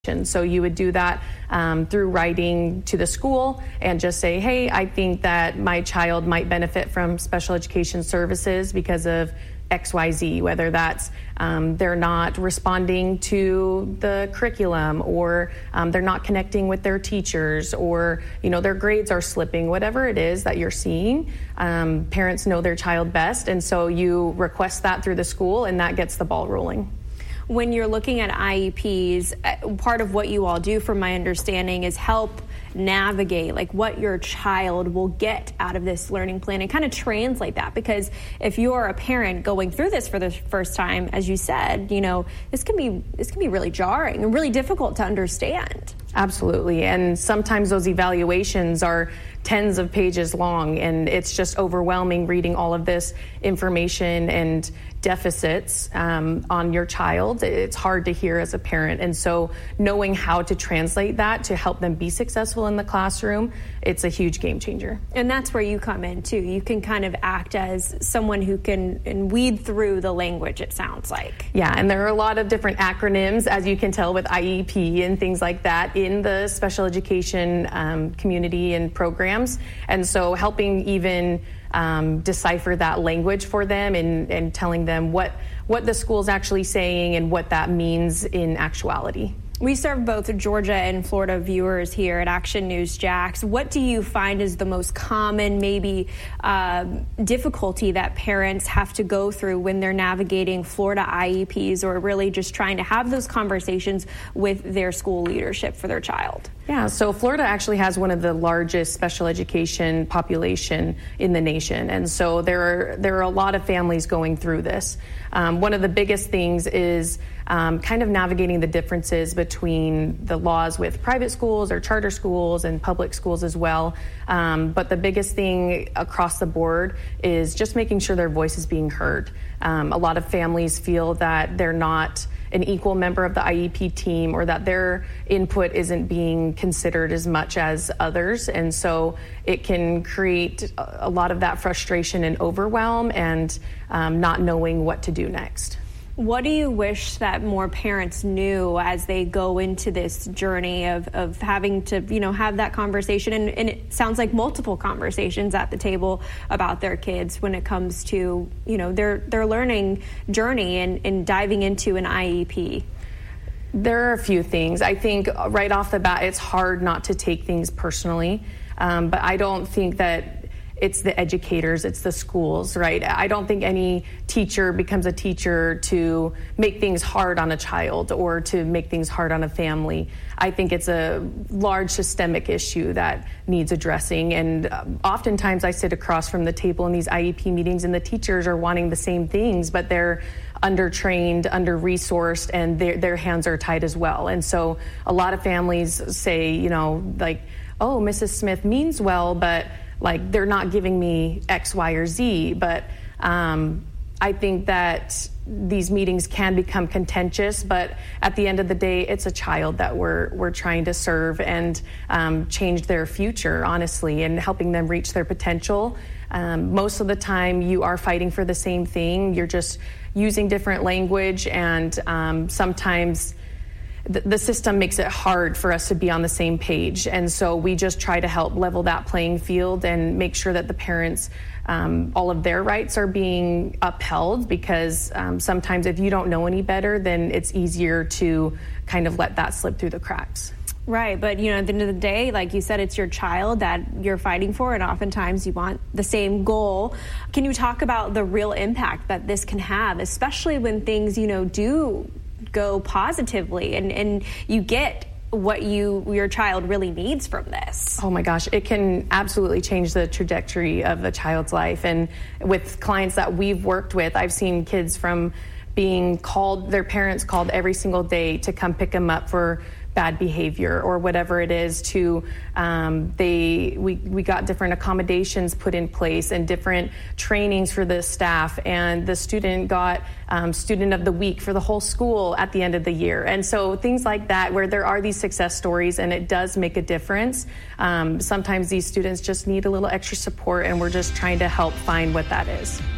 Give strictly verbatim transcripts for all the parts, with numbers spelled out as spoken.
So you would do that um, through writing to the school and just say, hey, I think that my child might benefit from special education services because of X Y Z, whether that's um, they're not responding to the curriculum, or um, they're not connecting with their teachers, or you know their grades are slipping, whatever it is that you're seeing. Um, parents know their child best, and so you request that through the school, and that gets the ball rolling. When you're looking at I E Ps, part of what you all do, from my understanding, is help navigate like what your child will get out of this learning plan and kind of translate that. Because if you're a parent going through this for the first time, as you said, you know, this can be this can be really jarring and really difficult to understand. Absolutely. And sometimes those evaluations are tens of pages long, and it's just overwhelming reading all of this information and deficits um, on your child. It's hard to hear as a parent. And so knowing how to translate that to help them be successful in the classroom, it's a huge game changer. And that's where you come in too. You can kind of act as someone who can and weed through the language, it sounds like. Yeah, and there are a lot of different acronyms, as you can tell, with I E P and things like that in the special education um, community and programs. And so helping even um, decipher that language for them and, and telling them what, what the school's actually saying and what that means in actuality. We serve both Georgia and Florida viewers here at Action News Jax. What do you find is the most common, maybe, uh, difficulty that parents have to go through when they're navigating Florida I E Ps, or really just trying to have those conversations with their school leadership for their child? Yeah, so Florida actually has one of the largest special education population in the nation. And so there are, there are a lot of families going through this. Um, one of the biggest things is um, kind of navigating the differences between the laws with private schools or charter schools and public schools as well. Um, but the biggest thing across the board is just making sure their voice is being heard. Um, a lot of families feel that they're not an equal member of the I E P team, or that their input isn't being considered as much as others. And so it can create a lot of that frustration and overwhelm and um, not knowing what to do next. What do you wish that more parents knew as they go into this journey of, of having to, you know, have that conversation? And, and it sounds like multiple conversations at the table about their kids when it comes to, you know, their, their learning journey and, and diving into an I E P. There are a few things. I think right off the bat, it's hard not to take things personally. Um, but I don't think that it's the educators, it's the schools, right? I don't think any teacher becomes a teacher to make things hard on a child or to make things hard on a family. I think it's a large systemic issue that needs addressing. And um, oftentimes I sit across from the table in these I E P meetings, and the teachers are wanting the same things, but they're under-trained, under-resourced, and their, their hands are tied as well. And so a lot of families say, you know, like, oh, Missus Smith means well, but like they're not giving me X, Y, or Z. But um, I think that these meetings can become contentious, but at the end of the day, it's a child that we're we're trying to serve and um, change their future, honestly, and helping them reach their potential. Um, most of the time, you are fighting for the same thing. You're just using different language, and um, sometimes the system makes it hard for us to be on the same page. And so we just try to help level that playing field and make sure that the parents, um, all of their rights are being upheld, because um, sometimes if you don't know any better, then it's easier to kind of let that slip through the cracks. Right, but you know, at the end of the day, like you said, it's your child that you're fighting for, and oftentimes you want the same goal. Can you talk about the real impact that this can have, especially when things, you know, do go positively and, and you get what you your child really needs from this? Oh my gosh, it can absolutely change the trajectory of a child's life. And with clients that we've worked with, I've seen kids from being called, their parents called every single day to come pick them up for bad behavior or whatever it is, to um, they we, we got different accommodations put in place and different trainings for the staff, and the student got um, student of the week for the whole school at the end of the year. And so things like that, where there are these success stories and it does make a difference. Um, sometimes these students just need a little extra support, and we're just trying to help find what that is.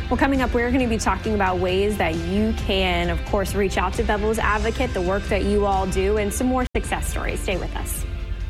Well, coming up, we're going to be talking about ways that you can, of course, reach out to Bevel's Advocate, the work that you all do, and some more success stories. Stay with us.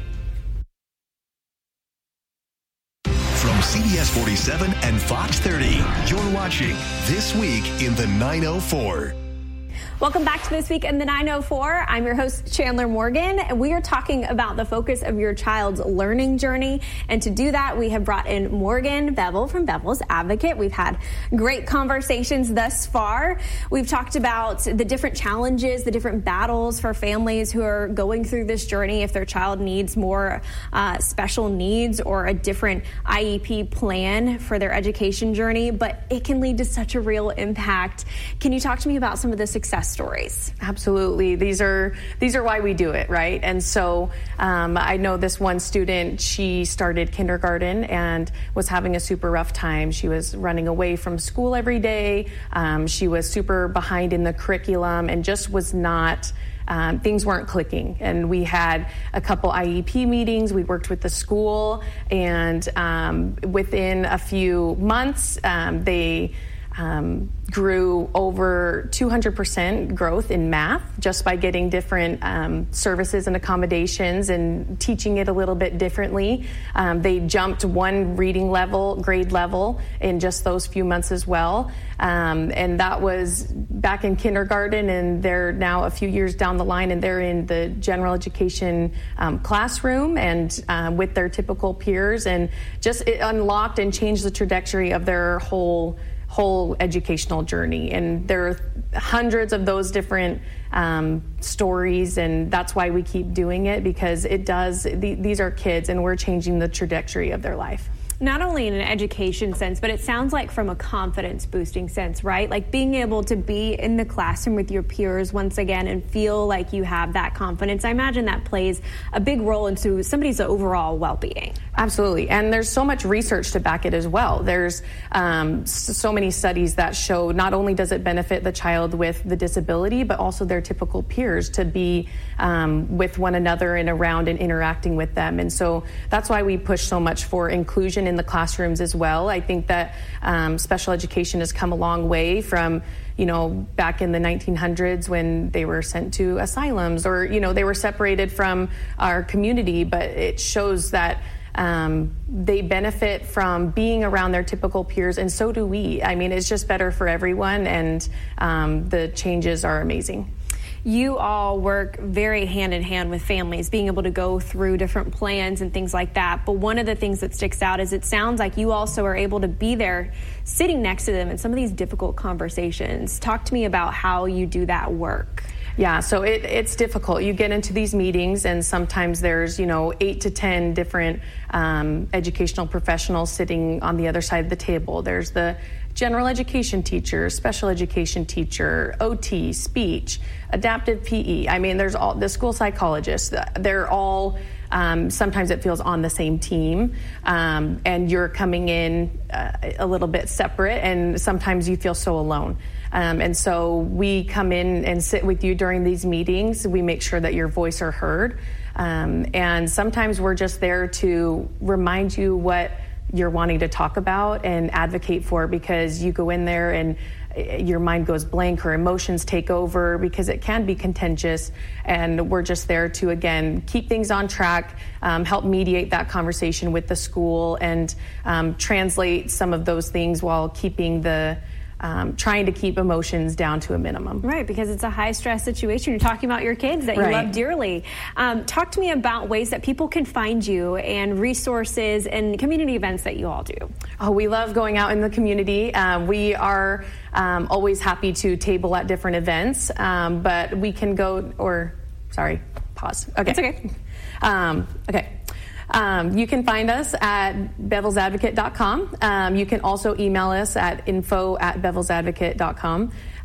From C B S forty-seven and Fox thirty, you're watching This Week in the nine oh four. Welcome back to This Week in the nine oh four. I'm your host, Chandler Morgan, and we are talking about the focus of your child's learning journey. And to do that, we have brought in Morgan Bevel from Bevel's Advocate. We've had great conversations thus far. We've talked about the different challenges, the different battles for families who are going through this journey if their child needs more uh, special needs or a different I E P plan for their education journey. But it can lead to such a real impact. Can you talk to me about some of the success stories? Absolutely. These are these are why we do it, right? And so um, I know this one student, she started kindergarten and was having a super rough time. She was running away from school every day. Um, she was super behind in the curriculum and just was not Um, things weren't clicking. And we had a couple I E P meetings. We worked with the school, and um, within a few months, um, they um, grew over two hundred percent growth in math just by getting different um, services and accommodations and teaching it a little bit differently. Um, they jumped one reading level, grade level in just those few months as well. Um, and that was back in kindergarten, and they're now a few years down the line, and they're in the general education um, classroom and uh, with their typical peers, and just it unlocked and changed the trajectory of their whole whole educational journey. And there are hundreds of those different um, stories, and that's why we keep doing it, because it does, th- these are kids, and we're changing the trajectory of their life. Not only in an education sense, but it sounds like from a confidence boosting sense, right? Like being able to be in the classroom with your peers once again and feel like you have that confidence. I imagine that plays a big role into somebody's overall well-being. Absolutely. And there's so much research to back it as well. There's um, so many studies that show not only does it benefit the child with the disability, but also their typical peers to be um, with one another and around and interacting with them. And so that's why we push so much for inclusion in the classrooms as well. I think that um, special education has come a long way from, you know, back in the nineteen hundreds when they were sent to asylums, or, you know, they were separated from our community, but it shows that um, they benefit from being around their typical peers, and so do we. I mean, it's just better for everyone, and um, the changes are amazing. You all work very hand in hand with families, being able to go through different plans and things like that. But one of the things that sticks out is it sounds like you also are able to be there sitting next to them in some of these difficult conversations. Talk to me about how you do that work. Yeah, so it, it's difficult. You get into these meetings, and sometimes there's, you know, eight to ten different um, educational professionals sitting on the other side of the table. There's the general education teacher, special education teacher, O T, speech, adaptive P E. I mean, there's all the school psychologists. They're all, um, sometimes it feels on the same team, um, and you're coming in uh, a little bit separate, and sometimes you feel so alone. Um, and so we come in and sit with you during these meetings. We make sure that your voice are heard. Um, and sometimes we're just there to remind you what you're wanting to talk about and advocate for, because you go in there and your mind goes blank or emotions take over, because it can be contentious. And we're just there to, again, keep things on track, um, help mediate that conversation with the school, and um, translate some of those things while keeping the Um, trying to keep emotions down to a minimum. Right, because it's a high-stress situation. You're talking about your kids that you right. love dearly. Um, talk to me about ways that people can find you and resources and community events that you all do. Oh, we love going out in the community. Uh, we are um, always happy to table at different events, um, but we can go, or, sorry, pause. Okay. It's okay. Um, okay. Um, you can find us at bevels advocate dot com. Um, you can also email us at info at bevels advocate dot com.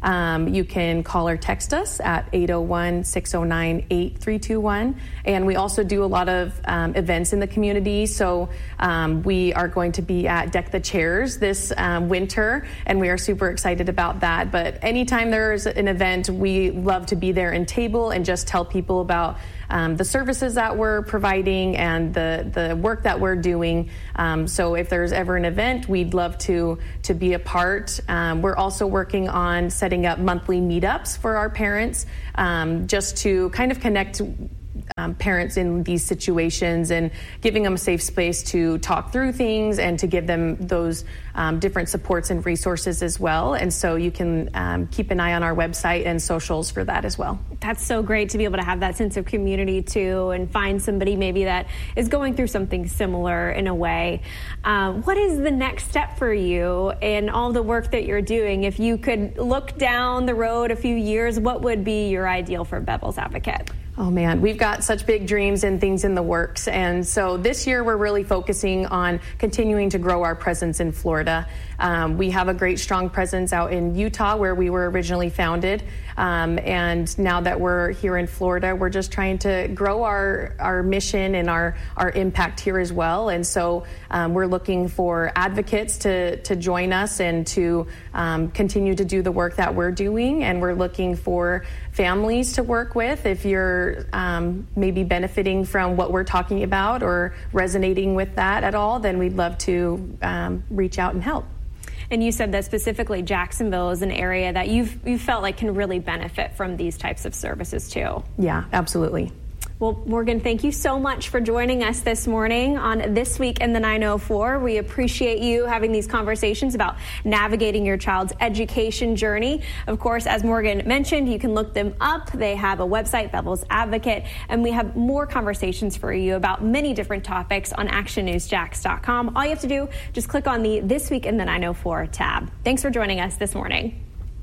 Um, you can call or text us at eight oh one, six oh nine, eight three two one. And we also do a lot of um, events in the community. So um, we are going to be at Deck the Chairs this um, winter, and we are super excited about that. But anytime there's an event, we love to be there and table and just tell people about um, the services that we're providing and the, the work that we're doing. Um, so if there's ever an event, we'd love to, to be a part. Um, we're also working on setting up monthly meetups for our parents, um, just to kind of connect Um, parents in these situations and giving them a safe space to talk through things and to give them those um, different supports and resources as well. And so you can um, keep an eye on our website and socials for that as well. That's so great to be able to have that sense of community too, and find somebody maybe that is going through something similar in a way. Um, what is the next step for you in all the work that you're doing? If you could look down the road a few years, what would be your ideal for Bevel's Advocate? Oh man, we've got such big dreams and things in the works. And so this year we're really focusing on continuing to grow our presence in Florida. Um, we have a great strong presence out in Utah where we were originally founded. Um, and now that we're here in Florida, we're just trying to grow our, our mission and our, our impact here as well. And so um, we're looking for advocates to, to join us and to um, continue to do the work that we're doing. And we're looking for families to work with. If you're um, maybe benefiting from what we're talking about or resonating with that at all, then we'd love to um, reach out and help. And you said that specifically Jacksonville is an area that you've you felt like can really benefit from these types of services too. Yeah, absolutely. Well, Morgan, thank you so much for joining us this morning on This Week in the nine oh four. We appreciate you having these conversations about navigating your child's education journey. Of course, as Morgan mentioned, you can look them up. They have a website, Bevel's Advocate, and we have more conversations for you about many different topics on action news jax dot com. All you have to do, just click on the This Week in the nine oh four tab. Thanks for joining us this morning.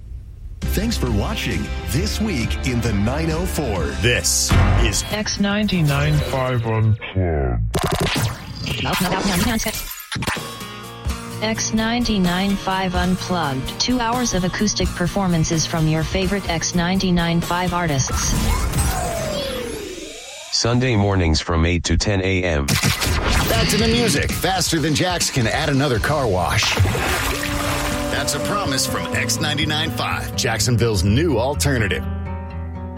Thanks for watching This Week in the nine oh four. This is X ninety-nine point five Unplugged. X ninety-nine point five Unplugged. Two hours of acoustic performances from your favorite X ninety-nine point five artists. Sunday mornings from eight to ten a.m. Back to the music. Faster than Jax can add another car wash. That's a promise from X ninety-nine point five, Jacksonville's new alternative.